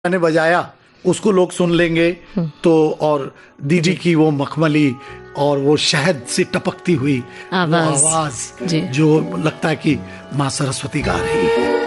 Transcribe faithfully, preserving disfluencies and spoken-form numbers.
मैंने बजाया उसको लोग सुन लेंगे तो, और दीदी की वो मखमली और वो शहद से टपकती हुई आवाज, आवाज जो लगता है कि माँ सरस्वती गा रही है।